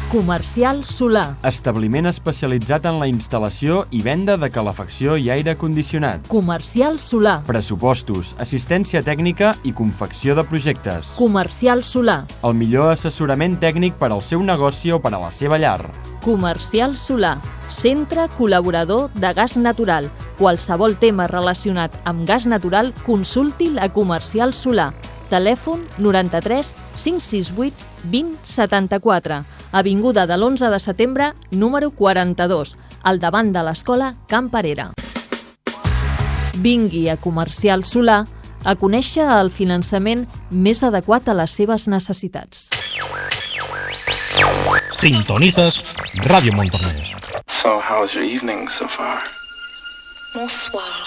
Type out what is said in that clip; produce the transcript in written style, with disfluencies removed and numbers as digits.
Comercial Solar. Establiment especialitzat en la instal·lació i venda de calefacció i aire condicionat. Comercial Solar. Pressupostos, assistència tècnica i confecció de projectes. Comercial Solar. El millor assessorament tècnic per al seu negoci o per a la seva llar. Comercial Solar. Centre col·laborador de gas natural. Qualsevol tema relacionat amb gas natural, consulti'l a Comercial Solar. Telèfon 93 568 20 74. Avinguda de l'11 de setembre, número 42, al davant de l'escola Camp Perera. Vingui a Comercial Solar a conèixer el finançament més adequat a les seves necessitats. Sintonizas Radio Montornès. So, how's your evening so far? Bonsoir.